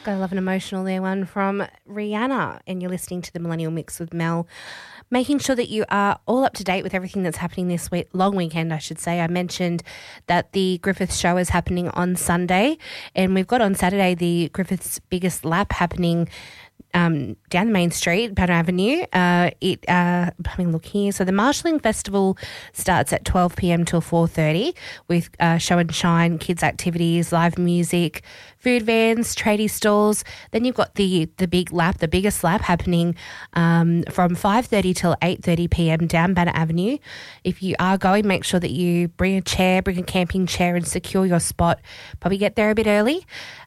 Gotta love an emotional there one from Rihanna, and you're listening to the Millennial Mix with Mel. Making sure that you are all up to date with everything that's happening this week, long weekend, I should say. I mentioned that the Griffiths show is happening on Sunday, and we've got on Saturday the Griffiths Biggest Lap happening down the main street, Banner Avenue. Look here. So the Marshalling Festival starts at 12 p.m. till 4:30 with show and shine, kids activities, live music, food vans, tradie stalls. Then you've got the big lap, the biggest lap happening from 5:30 till 8:30 p.m. down Banner Avenue. If you are going, make sure that you bring a camping chair and secure your spot. Probably get there a bit early.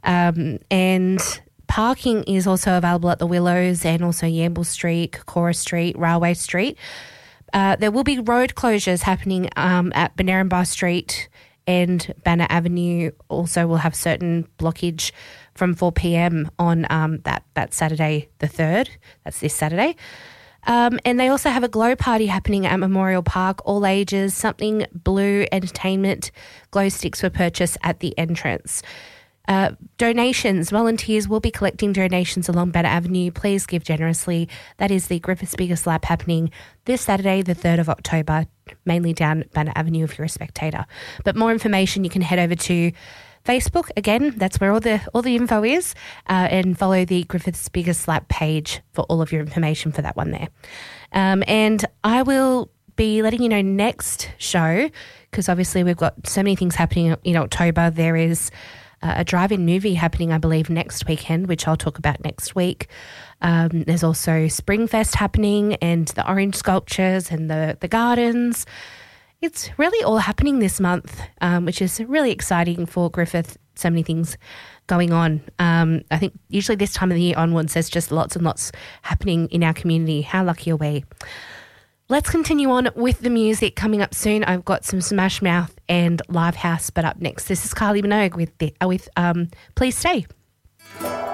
And parking is also available at the Willows and also Yamble Street, Cora Street, Railway Street. There will be road closures happening at Bannerambah Street and Banner Avenue. Also will have certain blockage from 4 p.m. on that Saturday the 3rd. That's this Saturday. And they also have a glow party happening at Memorial Park, all ages, something blue entertainment, glow sticks were purchased at the entrance. Donations. Volunteers will be collecting donations along Banner Avenue. Please give generously. That is the Griffiths Biggest Lap happening this Saturday, the 3rd of October, mainly down Banner Avenue if you're a spectator. But more information, you can head over to Facebook. Again, that's where all the info is, and follow the Griffiths Biggest Lap page for all of your information for that one there. And I will be letting you know next show, because obviously we've got so many things happening in October. There is a drive-in movie happening, I believe, next weekend, which I'll talk about next week. There's also Springfest happening and the orange sculptures and the gardens. It's really all happening this month, which is really exciting for Griffith. So many things going on. I think usually this time of the year onwards, there's just lots and lots happening in our community. How lucky are we? Let's continue on with the music coming up soon. I've got some Smash Mouth and Live House, but up next, this is Kylie Minogue with Please Stay.